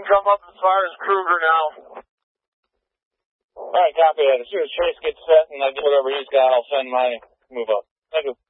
come up as far as Kruger now. All right, copy that. As soon as Chase gets set and I get whatever he's got, I'll send my move up. Thank you.